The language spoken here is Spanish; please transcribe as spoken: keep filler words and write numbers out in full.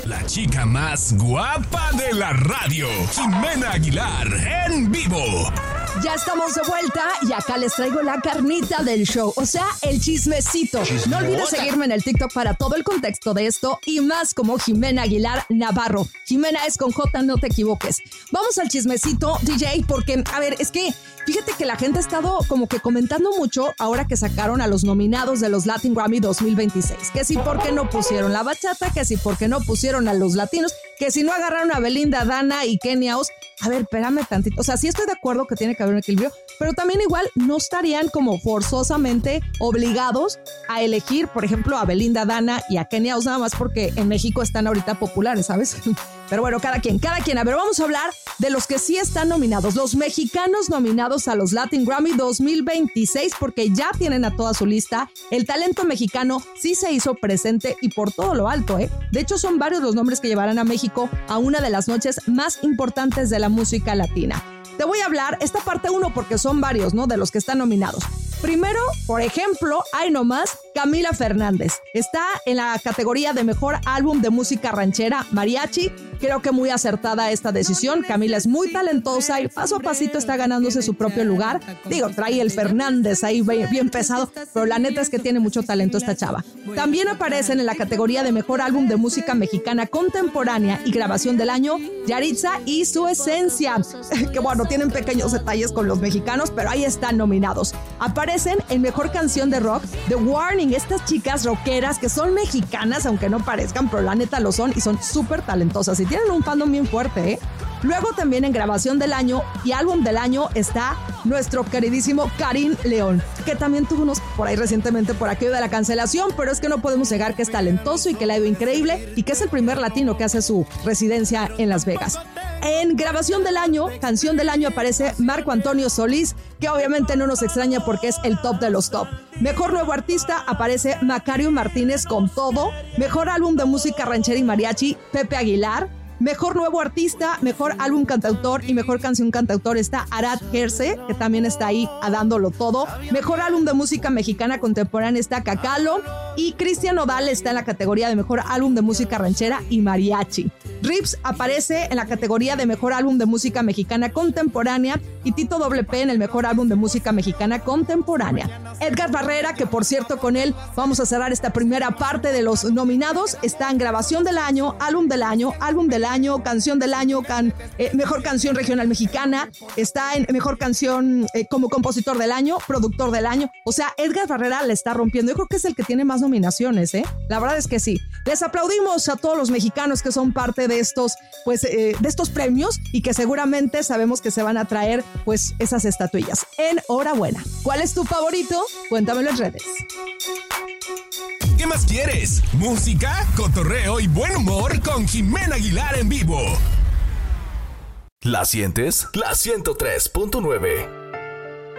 La chica más guapa de la radio, Jimena Aguilar, en vivo. Ya estamos de vuelta y acá les traigo la carnita del show, o sea, el chismecito. No olvides seguirme en el TikTok para todo el contexto de esto y más como Jimena Aguilar Navarro. Jimena es con J, no te equivoques. Vamos al chismecito, D J, porque, a ver, es que fíjate que la gente ha estado como que comentando mucho ahora que sacaron a los nominados de los Latin Grammy dos mil veintiséis. Que si por qué no pusieron la bachata, que si por qué no pusieron a los latinos, que si no agarraron a Belinda, Dana y Kenia Oz. A ver, espérame tantito. O sea, sí estoy de acuerdo que tiene que haber un equilibrio, pero también igual no estarían como forzosamente obligados a elegir, por ejemplo, a Belinda, Dana y a Kenia Oz nada más porque en México están ahorita populares, ¿sabes? Pero bueno, cada quien, cada quien. A ver, vamos a hablar de los que sí están nominados, los mexicanos nominados a los Latin Grammy dos mil veintiséis, porque ya tienen a toda su lista. El talento mexicano sí se hizo presente y por todo lo alto, ¿eh? De hecho, son varios los nombres que llevarán a México a una de las noches más importantes de la música latina. Te voy a hablar esta parte uno porque son varios, ¿no? De los que están nominados. Primero, por ejemplo, hay nomás Camila Fernández. Está en la categoría de mejor álbum de música ranchera mariachi. Creo que muy acertada esta decisión. Camila es muy talentosa y paso a pasito está ganándose su propio lugar. Digo, trae el Fernández ahí bien pesado, pero la neta es que tiene mucho talento esta chava. También aparecen en la categoría de mejor álbum de música mexicana contemporánea y grabación del año, Yaritza y Su Esencia. Que bueno, tienen pequeños detalles con los mexicanos, pero ahí están nominados. Aparecen en mejor canción de rock, The Warning, estas chicas rockeras que son mexicanas, aunque no parezcan, pero la neta lo son y son súper talentosas y tienen un fandom bien fuerte, ¿eh? Luego también en grabación del año y álbum del año está nuestro queridísimo Karim León, que también tuvo unos por ahí recientemente por aquello de la cancelación, pero es que no podemos negar que es talentoso y que le ha ido increíble y que es el primer latino que hace su residencia en Las Vegas. En grabación del año, canción del año, aparece Marco Antonio Solís, que obviamente no nos extraña porque es el top de los top. Mejor nuevo artista aparece Macario Martínez con Todo. Mejor álbum de música ranchera y mariachi, Pepe Aguilar. Mejor nuevo artista, mejor álbum cantautor y mejor canción cantautor está Arad Gerce, que también está ahí a dándolo todo. Mejor álbum de música mexicana contemporánea está Cacalo. Y Cristian Nodal está en la categoría de mejor álbum de música ranchera y mariachi. Rips aparece en la categoría de mejor álbum de música mexicana contemporánea y Tito Doble P en el mejor álbum de música mexicana contemporánea. Edgar Barrera, que por cierto con él vamos a cerrar esta primera parte de los nominados, está en grabación del año, álbum del año, álbum del año, canción del año, can, eh, mejor canción regional mexicana, está en mejor canción eh, como compositor del año, productor del año. O sea, Edgar Barrera le está rompiendo. Yo creo que es el que tiene más nominaciones, ¿eh? La verdad es que sí. Les aplaudimos a todos los mexicanos que son parte de estos, pues, eh, de estos premios y que seguramente sabemos que se van a traer, pues, esas estatuillas. Enhorabuena. ¿Cuál es tu favorito? Cuéntamelo en redes. ¿Qué más quieres? Música, cotorreo y buen humor con Jimena Aguilar en vivo. ¿La sientes? La ciento tres punto nueve.